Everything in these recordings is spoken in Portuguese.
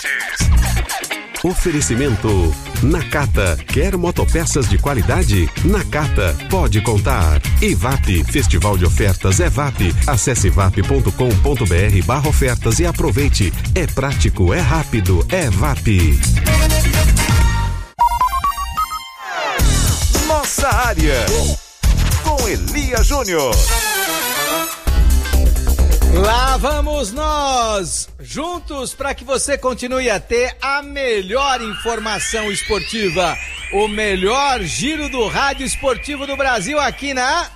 Oferecimento Nakata. Quer motopeças de qualidade? Nakata pode contar. EVAP, Festival de Ofertas EVAP. Acesse evap.com.br/ofertas e aproveite. É prático, é rápido, é EVAP. Nossa área, com Elia Júnior. Lá vamos nós, juntos para que você continue a ter a melhor informação esportiva, o melhor giro do rádio esportivo do Brasil aqui na...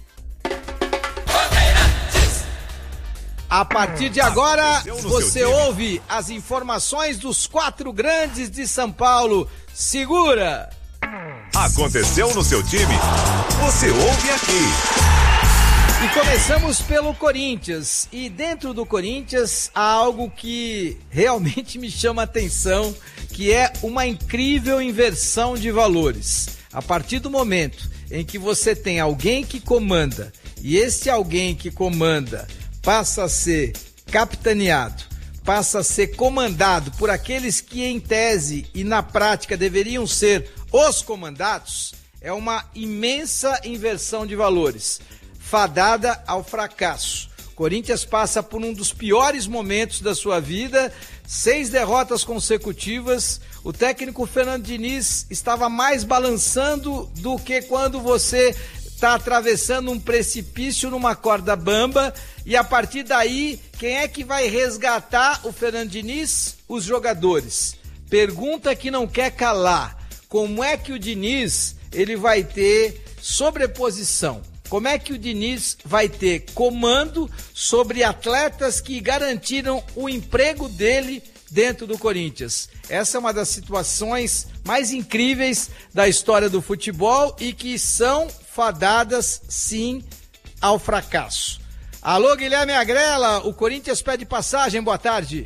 A partir de agora, você ouve as informações dos 4 grandes de São Paulo. Segura! Aconteceu no seu time? Você ouve aqui. E começamos pelo Corinthians, e dentro do Corinthians há algo que realmente me chama a atenção, que é uma incrível inversão de valores. A partir do momento em que você tem alguém que comanda, e esse alguém que comanda passa a ser capitaneado, passa a ser comandado por aqueles que em tese e na prática deveriam ser os comandados, é uma imensa inversão de valores, fadada ao fracasso. Corinthians passa por um dos piores momentos da sua vida, 6 derrotas consecutivas. O técnico Fernando Diniz estava mais balançando do que quando você está atravessando um precipício numa corda bamba, e a partir daí, quem é que vai resgatar o Fernando Diniz? Os jogadores. Pergunta que não quer calar: como é que o Diniz ele vai ter sobreposição? Como é que o Diniz vai ter comando sobre atletas que garantiram o emprego dele dentro do Corinthians? Essa é uma das situações mais incríveis da história do futebol e que são fadadas, sim, ao fracasso. Alô, Guilherme Agrela, o Corinthians pede passagem, boa tarde.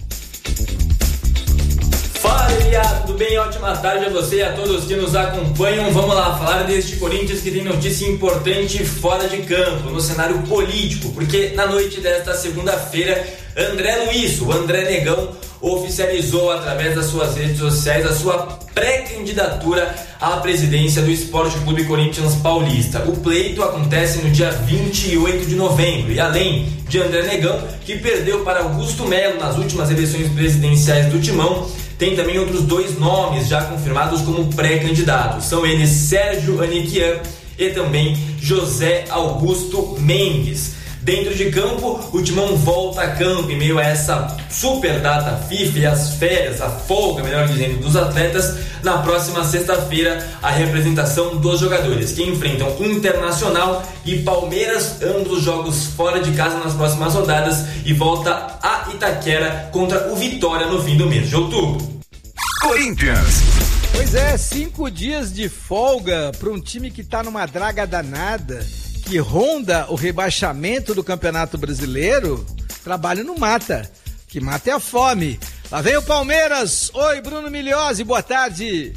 Fala, Elia, tudo bem? Ótima tarde a você e a todos que nos acompanham. Vamos lá falar deste Corinthians que tem notícia importante fora de campo, no cenário político, porque na noite desta segunda-feira, André Luiz, o André Negão, oficializou através das suas redes sociais a sua pré-candidatura à presidência do Esporte Clube Corinthians Paulista. O pleito acontece no dia 28 de novembro e além de André Negão, que perdeu para Augusto Melo nas últimas eleições presidenciais do Timão, tem também outros 2 nomes já confirmados como pré-candidatos. São eles Sérgio Aniquian e também José Augusto Mendes. Dentro de campo, o Timão volta a campo em meio a essa super data FIFA e as férias, a folga, melhor dizendo, dos atletas. Na próxima sexta-feira, a representação dos jogadores que enfrentam Internacional e Palmeiras, ambos os jogos fora de casa nas próximas rodadas, e volta a Itaquera contra o Vitória no fim do mês de outubro. Corinthians. Pois é, 5 dias de folga para um time que está numa draga danada, que ronda o rebaixamento do Campeonato Brasileiro. Trabalho não mata, que mata é a fome. Lá vem o Palmeiras. Oi, Bruno Migliozzi, boa tarde.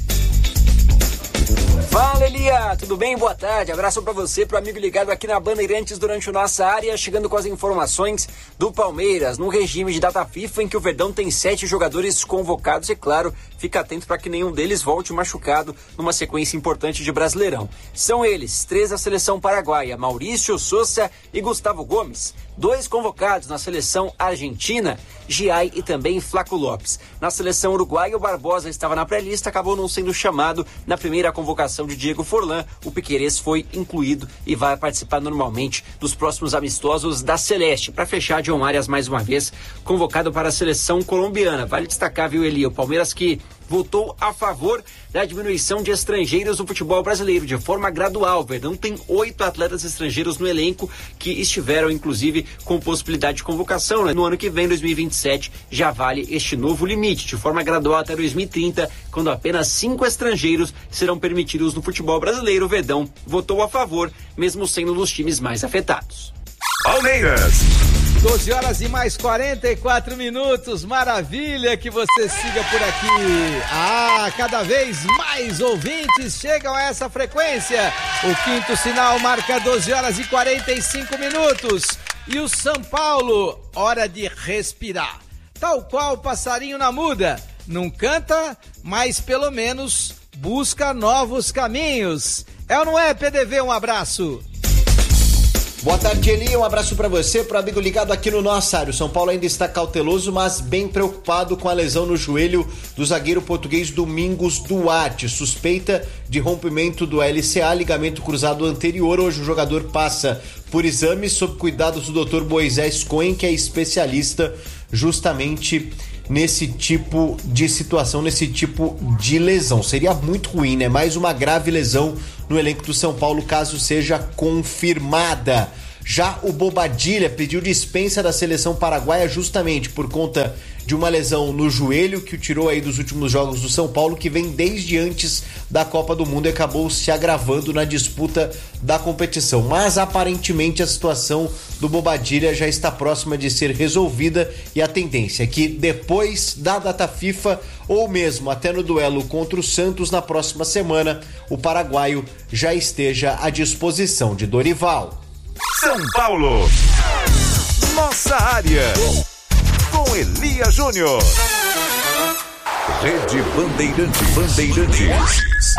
Fala, Elia, tudo bem? Boa tarde, abraço pra você, pro amigo ligado aqui na Bandeirantes durante o Nossa Área, chegando com as informações do Palmeiras, no regime de data FIFA em que o Verdão tem 7 jogadores convocados e, claro, fica atento para que nenhum deles volte machucado numa sequência importante de Brasileirão. São eles, 3 da seleção paraguaia, Maurício Sousa e Gustavo Gomes, 2 convocados na seleção argentina, Giai e também Flaco Lopes. Na seleção uruguaia, o Barbosa estava na pré-lista, acabou não sendo chamado na primeira convocação de Diego Forlan. O Piquerez foi incluído e vai participar normalmente dos próximos amistosos da Celeste. Para fechar, John Arias mais uma vez convocado para a seleção colombiana. Vale destacar, viu, Eli, o Palmeiras que votou a favor da diminuição de estrangeiros no futebol brasileiro de forma gradual. O Verdão tem 8 atletas estrangeiros no elenco que estiveram, inclusive, com possibilidade de convocação, né? No ano que vem, 2027, já vale este novo limite, de forma gradual até 2030, quando apenas 5 estrangeiros serão permitidos no futebol brasileiro. O Verdão votou a favor, mesmo sendo um dos times mais afetados. Palmeiras. 12 horas e mais 44 minutos, maravilha que você siga por aqui. Cada vez mais ouvintes chegam a essa frequência. O quinto sinal marca 12 horas e 45 minutos. E o São Paulo, hora de respirar. Tal qual o passarinho na muda, Não canta, mas pelo menos busca novos caminhos. É ou não é, PDV? Um abraço. Boa tarde, Eli. Um abraço para você, para o amigo ligado aqui no nosso área. O São Paulo ainda está cauteloso, mas bem preocupado com a lesão no joelho do zagueiro português Domingos Duarte. Suspeita de rompimento do LCA, ligamento cruzado anterior. Hoje o jogador passa por exames sob cuidados do Dr. Moisés Cohen, que é especialista justamente nesse tipo de situação, nesse tipo de lesão. Seria muito ruim, né? Mais uma grave lesão no elenco do São Paulo, caso seja confirmada. Já o Bobadilla pediu dispensa da seleção paraguaia justamente por conta de uma lesão no joelho que o tirou aí dos últimos jogos do São Paulo, que vem desde antes da Copa do Mundo e acabou se agravando na disputa da competição. Mas aparentemente a situação do Bobadilla já está próxima de ser resolvida e a tendência é que depois da data FIFA ou mesmo até no duelo contra o Santos na próxima semana, o paraguaio já esteja à disposição de Dorival. São Paulo, nossa área, com Elia Júnior. Rede Bandeirantes.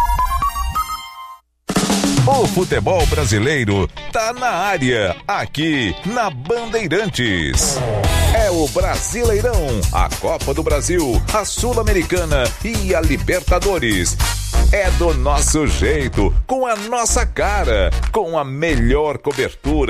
O futebol brasileiro tá na área, aqui na Bandeirantes. É o Brasileirão, a Copa do Brasil, a Sul-Americana e a Libertadores. É do nosso jeito, com a nossa cara, com a melhor cobertura.